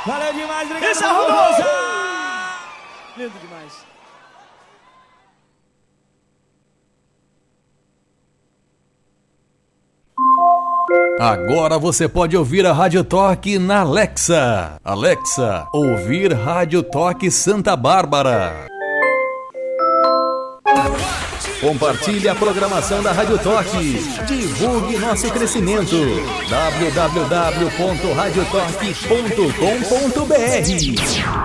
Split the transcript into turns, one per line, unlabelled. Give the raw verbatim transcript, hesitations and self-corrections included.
Valeu demais, obrigado.
Isso, Arruda!
Lindo demais.
Agora você pode ouvir a Rádio Toque na Alexa. Alexa, ouvir Rádio Toque Santa Bárbara. Compartilhe a programação da Rádio Toque. Divulgue nosso crescimento. w w w ponto rádio toque ponto com ponto b r